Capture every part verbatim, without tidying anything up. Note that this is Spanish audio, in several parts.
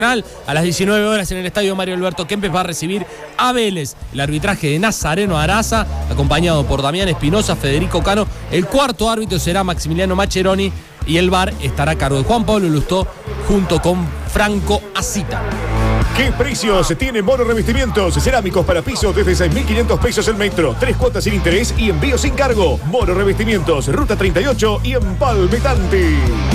A las diecinueve horas en el estadio Mario Alberto Kempes va a recibir a Vélez. El arbitraje de Nazareno Araza, acompañado por Damián Espinosa, Federico Cano. El cuarto árbitro será Maximiliano Maccheroni y el V A R estará a cargo de Juan Pablo Lustó junto con Franco Asita. ¿Qué precios tiene Moro Revestimientos? Cerámicos para piso desde seis mil quinientos pesos el metro. Tres cuotas sin interés y envío sin cargo. Moro Revestimientos, Ruta treinta y ocho y Empalme Tanti.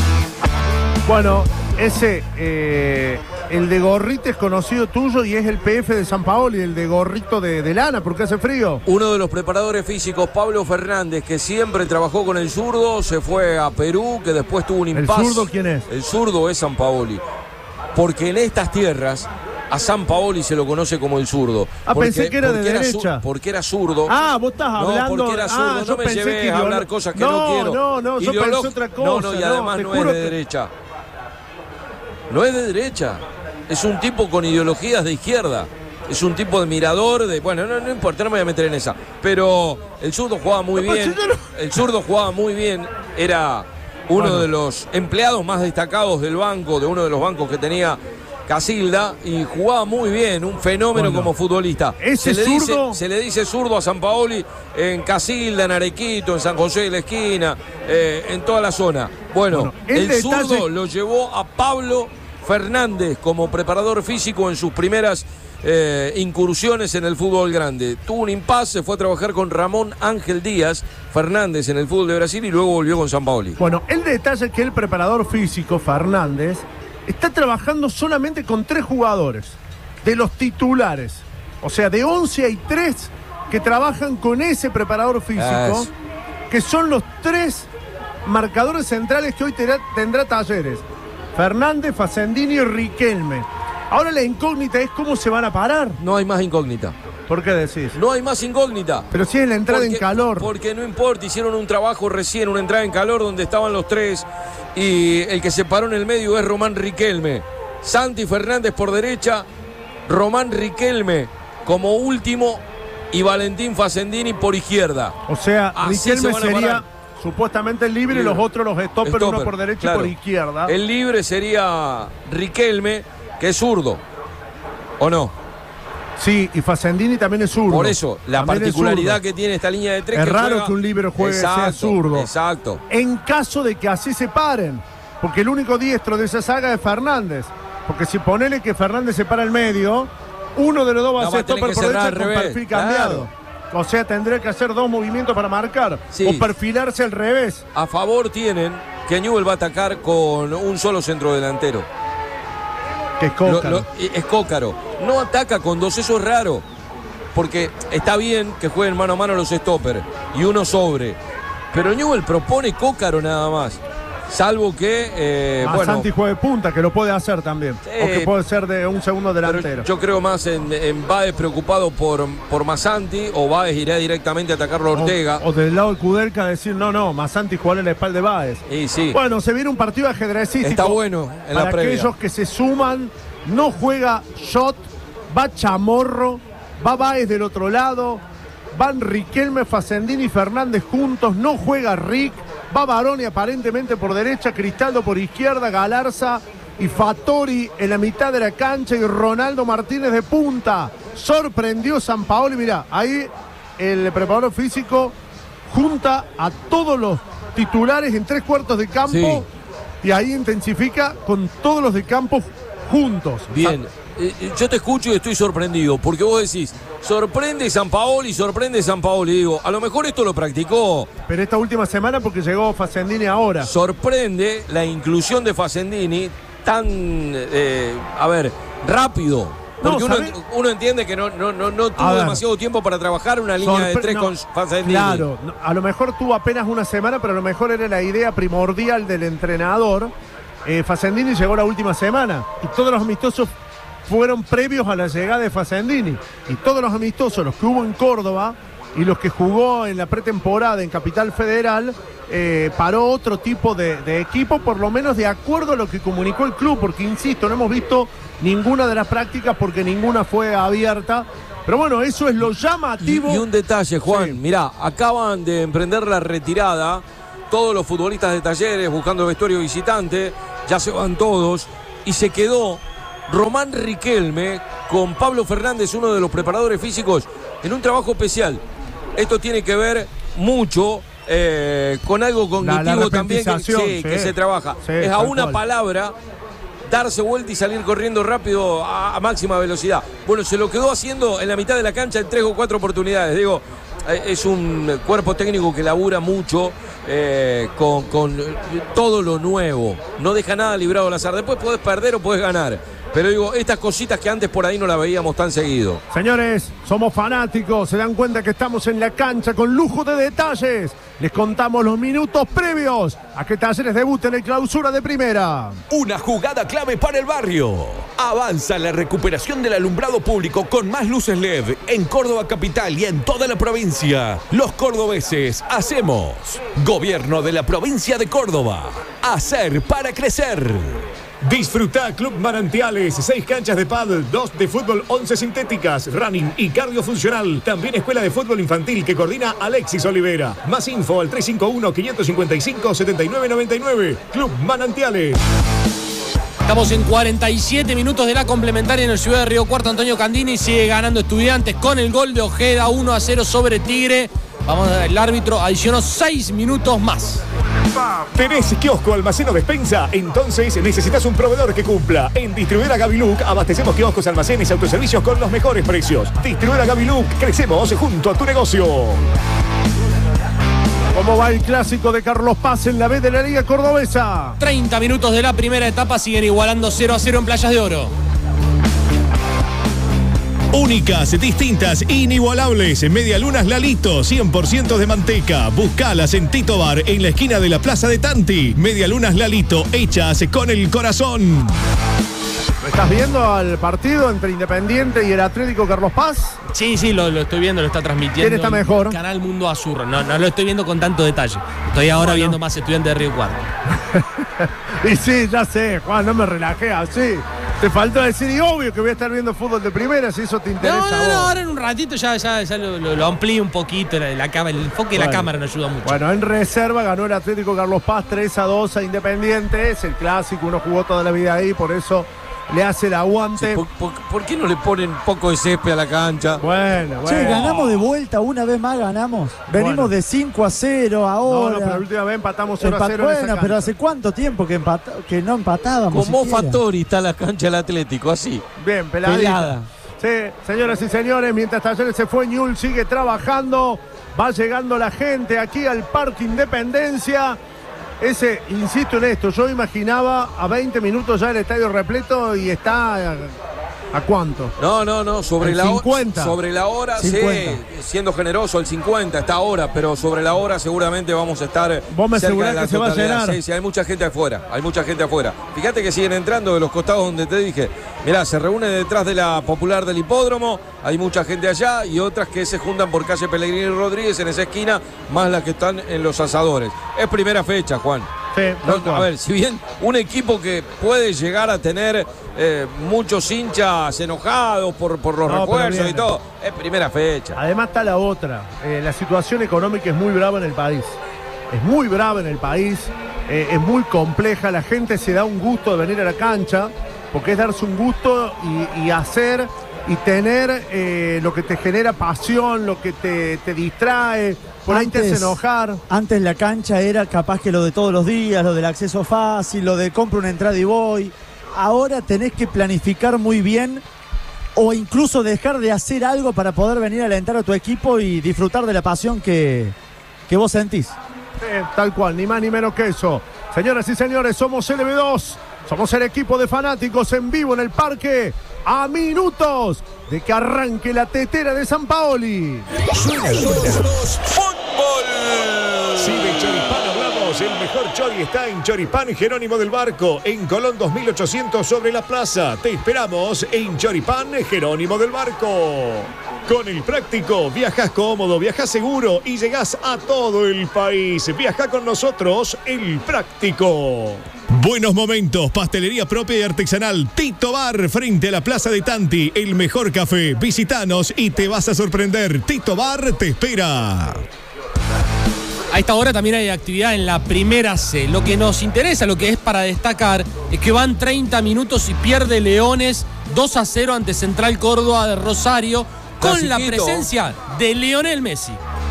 Bueno, ese, eh, el de Gorrite es conocido tuyo y es el P F de San Paoli, el de Gorrito de, de lana, porque hace frío. Uno de los preparadores físicos, Pablo Fernández, que siempre trabajó con el zurdo, se fue a Perú, que después tuvo un impasse. ¿El zurdo quién es? El zurdo es San Paoli. Porque en estas tierras a San Paoli se lo conoce como el zurdo. Ah, porque, pensé que era de era derecha. Porque era zurdo. Ah, vos estás hablando. No, porque era zurdo. Ah, no me llevé a hablar cosas que no, no quiero. No, no, yo Ideolog... pensé otra cosa. No, no, y además no, no es de que... derecha. No es de derecha. Es un tipo con ideologías de izquierda. Es un tipo de mirador de... Bueno, no, no importa, no me voy a meter en esa. Pero el zurdo jugaba muy no, bien. No... El zurdo jugaba muy bien. Era uno bueno. de los empleados más destacados del banco, de uno de los bancos que tenía Casilda, y jugaba muy bien, un fenómeno bueno. como futbolista. Ese se, le zurdo... dice, se le dice zurdo a San Paoli en Casilda, en Arequito, en San José de la Esquina, eh, en toda la zona. Bueno, bueno el, el detalle... zurdo lo llevó a Pablo Fernández como preparador físico en sus primeras eh, incursiones en el fútbol grande. Tuvo un impasse, fue a trabajar con Ramón Ángel Díaz Fernández en el fútbol de Brasil y luego volvió con San Paoli. Bueno, el detalle es que el preparador físico, Fernández, está trabajando solamente con tres jugadores, de los titulares. O sea, de once hay tres que trabajan con ese preparador físico, es. que son los tres marcadores centrales que hoy tendrá, tendrá Talleres. Fernández, Facendini y Riquelme. Ahora la incógnita es cómo se van a parar. No hay más incógnita. ¿Por qué decís? No hay más incógnita. Pero sí es la entrada porque, en calor. Porque no importa, hicieron un trabajo recién, una entrada en calor donde estaban los tres y el que se paró en el medio es Román Riquelme. Santi Fernández por derecha, Román Riquelme como último y Valentín Facendini por izquierda. O sea, así Riquelme sería supuestamente libre, libre, los otros los stopper, stopper uno por derecha claro. y por izquierda. El libre sería Riquelme, que es zurdo, ¿o no? Sí, y Facendini también es zurdo. Por eso, la también particularidad que tiene esta línea de tres. Es que raro juega... que un libero juegue exacto, sea zurdo. Exacto. En caso de que así se paren, porque el único diestro de esa saga es Fernández. Porque si ponele que Fernández se para el medio, uno de los dos va no, a ser stopper por derecha con revés. perfil claro. cambiado. O sea, tendré que hacer dos movimientos para marcar. Sí. O perfilarse al revés. A favor tienen que Newell va a atacar con un solo centrodelantero. Que es Cócaro. Lo, lo, es Cócaro. No ataca con dos, eso es raro. Porque está bien que jueguen mano a mano los stoppers y uno sobre. Pero Newell propone Cócaro nada más. Salvo que, eh, bueno... Santi juegue punta, que lo puede hacer también. Eh, o que puede ser de un segundo delantero. Yo creo más en, en Báez preocupado por, por Masanti, o Báez irá directamente a atacarlo a Ortega. O, o del lado de Kudelka decir, no, no, Masanti jugarle la espalda de Báez. Y sí. Bueno, se viene un partido ajedrecístico. Está bueno en para la previa. Aquellos que se suman, no juega Shot, va Chamorro, va Báez del otro lado, van Riquelme, Facendini y Fernández juntos, no juega Rick. Va Baroni aparentemente por derecha, Cristaldo por izquierda, Galarza y Fattori en la mitad de la cancha y Ronaldo Martínez de punta. Sorprendió San Paoli, mirá, ahí el preparador físico junta a todos los titulares en tres cuartos de campo sí. y ahí intensifica con todos los de campo juntos. Bien. Yo te escucho y estoy sorprendido, porque vos decís, sorprende San Paoli, sorprende San Paoli. Digo, a lo mejor esto lo practicó. Pero esta última semana porque llegó Facendini ahora. Sorprende la inclusión de Facendini tan, eh, a ver, rápido. Porque no, uno, uno entiende que no, no, no, no tuvo demasiado tiempo para trabajar una línea Sorpre de tres no, con Facendini. Claro, a lo mejor tuvo apenas una semana, pero a lo mejor era la idea primordial del entrenador. Eh, Facendini llegó la última semana y todos los amistosos fueron previos a la llegada de Facendini. Y todos los amistosos, los que hubo en Córdoba y los que jugó en la pretemporada en Capital Federal, eh, paró otro tipo de, de equipo, por lo menos de acuerdo a lo que comunicó el club, porque insisto, no hemos visto ninguna de las prácticas porque ninguna fue abierta. Pero bueno, eso es lo llamativo. Y, y un detalle, Juan, sí. Mirá, acaban de emprender la retirada todos los futbolistas de Talleres buscando el vestuario visitante, ya se van todos, y se quedó Román Riquelme con Pablo Fernández, uno de los preparadores físicos, en un trabajo especial. Esto tiene que ver mucho eh, con algo cognitivo la, la también que, sí, sí, que se trabaja. Sí, es a una cual. palabra darse vuelta y salir corriendo rápido a, a máxima velocidad. Bueno, se lo quedó haciendo en la mitad de la cancha en tres o cuatro oportunidades. Digo, eh, es un cuerpo técnico que labura mucho eh, con, con todo lo nuevo. No deja nada librado al azar. Después podés perder o podés ganar. Pero digo, estas cositas que antes por ahí no las veíamos tan seguido. Señores, somos fanáticos, se dan cuenta que estamos en la cancha con lujo de detalles. Les contamos los minutos previos a que Talleres debute en el Clausura de Primera. Una jugada clave para el barrio. Avanza la recuperación del alumbrado público con más luces L E D en Córdoba capital y en toda la provincia. Los cordobeses hacemos. Gobierno de la provincia de Córdoba. Hacer para crecer. Disfruta Club Manantiales, seis canchas de pádel, dos de fútbol, once sintéticas, running y cardio funcional. También escuela de fútbol infantil que coordina Alexis Olivera. Más info al tres cinco uno, cinco cinco cinco, siete nueve nueve nueve. Club Manantiales. Estamos en cuarenta y siete minutos de la complementaria en el Ciudad de Río Cuarto. Antonio Candini sigue ganando Estudiantes con el gol de Ojeda, uno a cero sobre Tigre. Vamos a ver, el árbitro adicionó seis minutos más. ¿Tenés kiosco, almacén o despensa? Entonces necesitas un proveedor que cumpla. En Distribuidora Gaviluc abastecemos kioscos, almacenes y autoservicios con los mejores precios. Distribuidora Gaviluc, crecemos junto a tu negocio. ¿Cómo va el clásico de Carlos Paz en la B de la Liga Cordobesa? treinta minutos de la primera etapa, siguen igualando cero a cero en Playas de Oro. Únicas, distintas, inigualables. Medialunas Lalito, cien por ciento de manteca. Buscalas en Tito Bar, en la esquina de la Plaza de Tanti. Medialunas Lalito, hechas con el corazón. ¿Lo estás viendo al partido entre Independiente y el Atlético Carlos Paz? Sí, sí, lo, lo estoy viendo, lo está transmitiendo. ¿Quién está mejor? Canal Mundo Azul. No, no lo estoy viendo con tanto detalle. Estoy ahora Bueno. viendo más Estudiantes de Río Cuarto. Y sí, ya sé, Juan, no me relajé así. Te faltó decir, y obvio que voy a estar viendo fútbol de primera, si eso te interesa No, no, a vos. no, ahora en un ratito ya, ya, ya lo, lo, lo amplío un poquito. La, la, el enfoque de Bueno. la cámara nos ayuda mucho. Bueno, en reserva ganó el Atlético Carlos Paz tres a dos a Independiente. Es el clásico, uno jugó toda la vida ahí, por eso le hace el aguante. ¿Por, por, por qué no le ponen poco de césped a la cancha? Bueno, bueno. Che, ganamos de vuelta, una vez más ganamos. Venimos Bueno. de cinco a cero No, ahora. no, pero la última vez empatamos cero a Empa- cero en esa bueno, cancha. pero ¿hace cuánto tiempo que, empata- que no empatábamos? Como siquiera? Fattori está la cancha del Atlético, así. Bien, peladita. Pelada. Sí, señoras y señores, mientras Talleres se fue, Ñul sigue trabajando. Va llegando la gente aquí al Parque Independencia. Ese, insisto en esto, yo imaginaba a veinte minutos ya el estadio repleto y está a, ¿a cuánto? No, no, no, sobre El la hora. cincuenta. Sobre la hora, sí, cincuenta. siendo generoso, el cincuenta está ahora, pero sobre la hora seguramente vamos a estar. Vos me cerca asegurás de la que se va a totalidad. llenar. Sí, sí, hay mucha gente afuera, hay mucha gente afuera. Fíjate que siguen entrando de los costados donde te dije. Mirá, se reúnen detrás de la Popular del Hipódromo, hay mucha gente allá y otras que se juntan por calle Pellegrini Rodríguez en esa esquina, más las que están en los asadores. Es primera fecha, Juan. Sí, tal No, cual. a ver, si bien un equipo que puede llegar a tener eh, muchos hinchas enojados por, por los No, pero refuerzos y viene. todo, es primera fecha. Además está la otra, eh, la situación económica es muy brava en el país, es muy brava en el país, eh, es muy compleja, la gente se da un gusto de venir a la cancha, porque es darse un gusto y, y hacer y tener eh, lo que te genera pasión, lo que te, te distrae, por ahí te hace Antes- enojar. Antes la cancha era capaz que lo de todos los días, lo del acceso fácil, lo de compro una entrada y voy. Ahora tenés que planificar muy bien o incluso dejar de hacer algo para poder venir a alentar a tu equipo y disfrutar de la pasión que, que vos sentís. Eh, tal cual, ni más ni menos que eso. Señoras y señores, somos L B dos, somos el equipo de fanáticos en vivo en el parque, a minutos de que arranque la tetera de San Paoli. Si de Choripán hablamos, el mejor chori está en Choripán Jerónimo del Barco, en Colón dos mil ochocientos sobre la plaza. Te esperamos en Choripán Jerónimo del Barco. Con el práctico, viajas cómodo, viajas seguro y llegás a todo el país. Viaja con nosotros, el práctico. Buenos momentos, pastelería propia y artesanal Tito Bar, frente a la Plaza de Tanti. El mejor café, visitanos y te vas a sorprender. Tito Bar te espera. A esta hora también hay actividad en la primera C. Lo que nos interesa, lo que es para destacar, es que van treinta minutos y pierde Leones dos a cero ante Central Córdoba de Rosario, con Clasiquito. la presencia de Lionel Messi.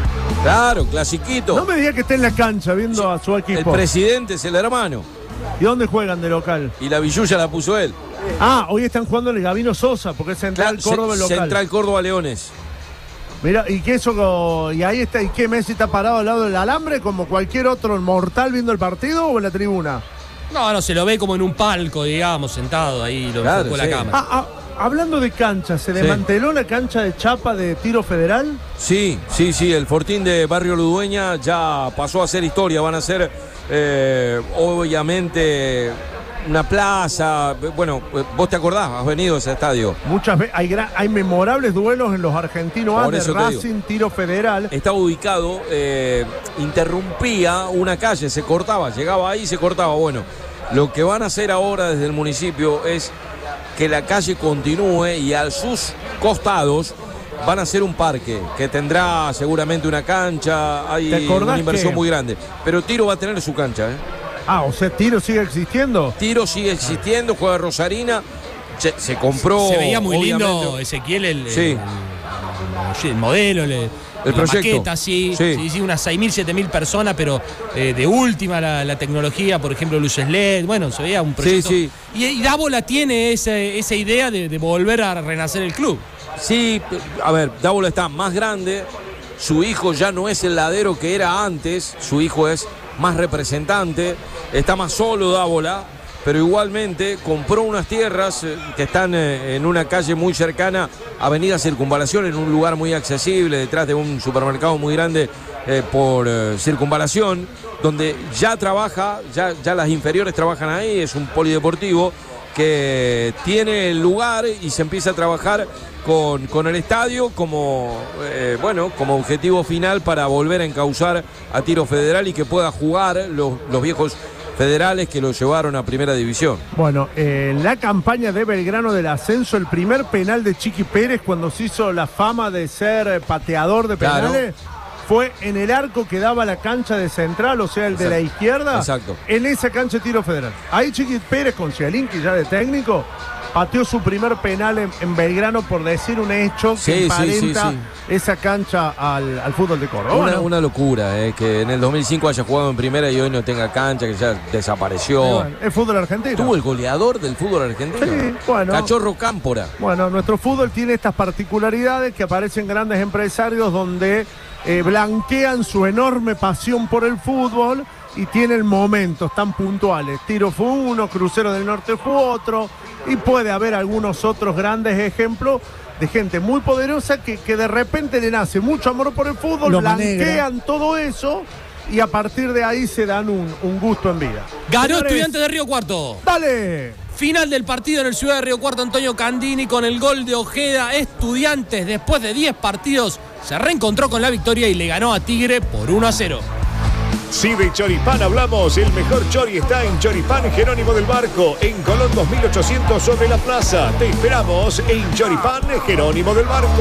Claro, clasiquito. No me diga que está en la cancha viendo a su El equipo. presidente es el hermano. ¿Y dónde juegan de local? Y la billulla la puso él. Ah, hoy están jugando el Gabino Sosa, porque es Central Claro, Córdoba el Ce- local. Central Córdoba Leones. Mira, y que eso, y ahí está, y que Messi está parado al lado del alambre como cualquier otro mortal viendo el partido o en la tribuna. No, no, se lo ve como en un palco, digamos, sentado ahí, lo Claro, enfocó la sí. cámara. Ah, ah, hablando de cancha, ¿se desmanteló la cancha de Chapa de tiro federal? Sí, sí, sí, el Fortín de Barrio Ludueña ya pasó a ser historia. Van a ser, eh, obviamente, una plaza. Bueno, vos te acordás, has venido a ese estadio. Muchas veces hay, gran- hay memorables duelos en los argentinos Por Andes, eso te digo. Racing, tiro federal. Estaba ubicado, eh, interrumpía una calle, se cortaba, llegaba ahí y se cortaba. Bueno, lo que van a hacer ahora desde el municipio es que la calle continúe y a sus costados van a hacer un parque que tendrá seguramente una cancha, hay ¿Te acordás una inversión que- muy grande. Pero Tiro va a tener su cancha, ¿eh? Ah, o sea, tiro sigue existiendo. Tiro sigue existiendo, juega Rosarina, se, se compró. Se veía muy lindo, obviamente. Ezequiel, el, Sí. el, el modelo, el, El la proyecto. maqueta, sí, Sí. sí, sí, unas seis mil, siete mil personas, pero eh, de última la, la tecnología, por ejemplo, luces L E D, bueno, se veía un proyecto. Sí, Y, y Dávola tiene ese- esa idea de, de volver a renacer el club. Sí, a ver, Dávola está más grande, su hijo ya no es el ladero que era antes, su hijo es más representante, está más solo Dávola, pero igualmente compró unas tierras eh, que están eh, en una calle muy cercana, Avenida Circunvalación, en un lugar muy accesible, detrás de un supermercado muy grande eh, por eh, Circunvalación, donde ya trabaja, ya, ya las inferiores trabajan ahí, es un polideportivo que tiene el lugar y se empieza a trabajar con, con el estadio como, eh, bueno, como objetivo final para volver a encauzar a Tiro Federal y que pueda jugar los, los viejos federales que lo llevaron a Primera División. Bueno, eh, en la campaña de Belgrano del ascenso, el primer penal de Chiqui Pérez cuando se hizo la fama de ser eh, pateador de Claro. penales fue en el arco que daba la cancha de Central, o sea, el de la Exacto. izquierda. Exacto. En esa cancha de tiro federal. Ahí Chiqui Pérez con Cialinki ya de técnico pateó su primer penal en, en Belgrano, por decir un hecho que Sí, sí, emparenta sí, esa cancha al, al fútbol de Córdoba. Una, Bueno, una locura, eh, que en el dos mil cinco haya jugado en Primera y hoy no tenga cancha, que ya desapareció. bueno, es fútbol argentino. Tuvo el goleador del fútbol argentino. Sí, bueno. Cachorro Cámpora. Bueno, nuestro fútbol tiene estas particularidades que aparecen grandes empresarios donde eh, blanquean su enorme pasión por el fútbol y tienen momentos tan puntuales. Tiro fue uno, Crucero del Norte fue otro, y puede haber algunos otros grandes ejemplos de gente muy poderosa que, que de repente le nace mucho amor por el fútbol, Loma blanquean Negra. todo eso y a partir de ahí se dan un, un gusto en vida. Ganó Señores, Estudiantes de Río Cuarto. ¡Dale! Final del partido en el Ciudad de Río Cuarto, Antonio Candini con el gol de Ojeda. Estudiantes, después de diez partidos, se reencontró con la victoria y le ganó a Tigre por uno a cero. Si de Choripán hablamos, el mejor chori está en Choripán Jerónimo del Barco, en Colón dos mil ochocientos sobre la plaza. Te esperamos en Choripán Jerónimo del Barco.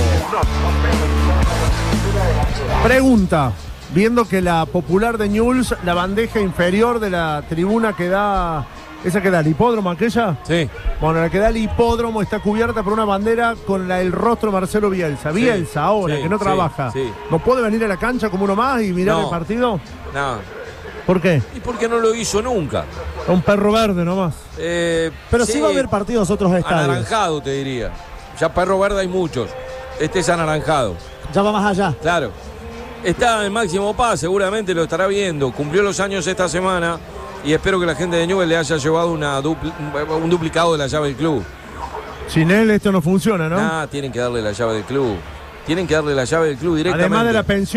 Pregunta, viendo que la popular de Newell's, la bandeja inferior de la tribuna que da, esa que da el hipódromo, aquella, Sí. bueno, la que da el hipódromo está cubierta por una bandera con la- el rostro de Marcelo Bielsa. Bielsa ahora, sí, que no sí, trabaja. sí. ¿No puede venir a la cancha como uno más y mirar No. el partido? No. ¿Por qué? ¿Y por qué no lo hizo nunca? Un perro verde nomás. Eh, Pero sí, va a haber partidos otros estadios. Anaranjado, te diría. Ya perro verde hay muchos. Este es anaranjado. Ya va más allá. Claro. Está en Máximo Paz, seguramente lo estará viendo. Cumplió los años esta semana y espero que la gente de Newell's le haya llevado una dupli- un duplicado de la llave del club. Sin él esto no funciona, ¿no? Nah, tienen que darle la llave del club. Tienen que darle la llave del club directamente. Además de la pensión